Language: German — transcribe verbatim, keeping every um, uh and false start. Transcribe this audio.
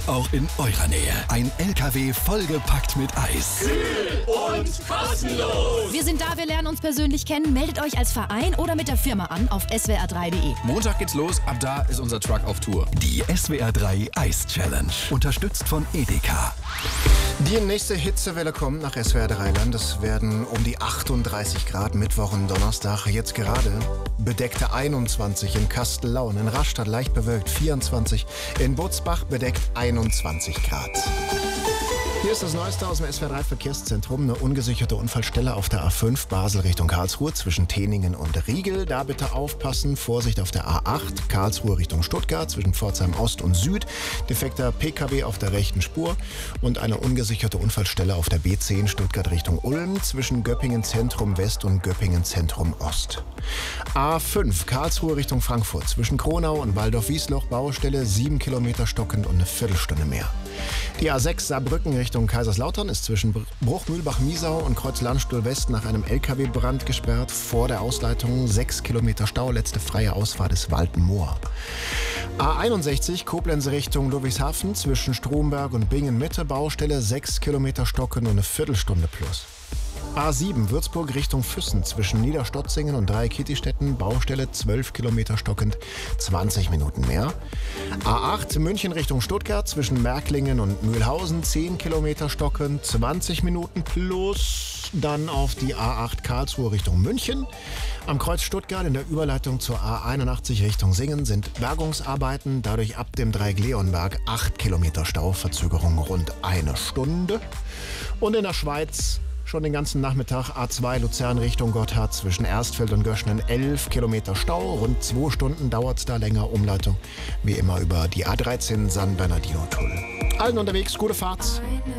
auch in eurer Nähe. Ein L K W vollgepackt mit Eis. Kühl und kostenlos. Wir sind da, wir lernen uns persönlich kennen. Meldet euch als Verein oder mit der Firma an auf S W R drei punkt de. Montag geht's los, ab da ist unser Truck auf Tour. Die S W R drei Eis Challenge. Unterstützt von Edeka. Die nächste Hitzewelle kommt nach S W R drei Land. Es werden um die achtunddreißig Grad Mittwoch und Donnerstag. Jetzt gerade bedeckte einundzwanzig in Kastellaun, in Rastatt leicht bewölkt vierundzwanzig, in Butzbach bedeckt einundzwanzig Grad. Hier ist das Neueste aus dem S W R drei Verkehrszentrum. Eine ungesicherte Unfallstelle auf der A fünf Basel Richtung Karlsruhe zwischen Teningen und Riegel. Da bitte aufpassen. Vorsicht auf der A acht Karlsruhe Richtung Stuttgart zwischen Pforzheim Ost und Süd. Defekter P K W auf der rechten Spur. Und eine ungesicherte Unfallstelle auf der B zehn Stuttgart Richtung Ulm zwischen Göppingen Zentrum West und Göppingen Zentrum Ost. A fünf Karlsruhe Richtung Frankfurt zwischen Kronau und Waldorf-Wiesloch Baustelle sieben Kilometer stockend und eine Viertelstunde mehr. Die A sechs Saarbrücken Richtung Kaiserslautern ist zwischen Bruchmühlbach-Miesau und Kreuz-Landstuhl West nach einem L K W-Brand gesperrt. Vor der Ausleitung sechs Kilometer Stau. Letzte freie Ausfahrt ist Waldenmoor. A einundsechzig Koblenz Richtung Ludwigshafen zwischen Stromberg und Bingen-Mitte Baustelle sechs Kilometer stocken und eine Viertelstunde plus. A sieben Würzburg Richtung Füssen zwischen Niederstotzingen und Dreieckittistetten Baustelle zwölf Kilometer stockend, zwanzig Minuten mehr. A acht München Richtung Stuttgart zwischen Märklingen und Mühlhausen zehn Kilometer stockend, zwanzig Minuten plus. Dann auf die A acht Karlsruhe Richtung München. Am Kreuz Stuttgart in der Überleitung zur A einundachtzig Richtung Singen sind Bergungsarbeiten. Dadurch ab dem Dreieck-Leonberg acht Kilometer Stau, Verzögerung rund eine Stunde. Und in der Schweiz schon den ganzen Nachmittag A zwei Luzern Richtung Gotthard zwischen Erstfeld und Göschnen elf Kilometer Stau. Rund zwei Stunden dauert es da länger. Umleitung wie immer über die A dreizehn San Bernardino-Tunnel. Allen unterwegs, gute Fahrt.